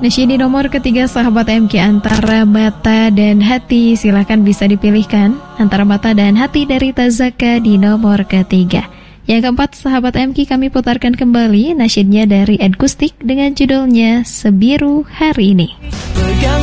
Nasyid di nomor ketiga sahabat MK antara mata dan hati. Silahkan bisa dipilihkan antara mata dan hati dari Tazaka di nomor ketiga. Yang keempat sahabat MK kami putarkan kembali nasyidnya dari Ed Gustik dengan judulnya Sebiru Hari Ini. Pegang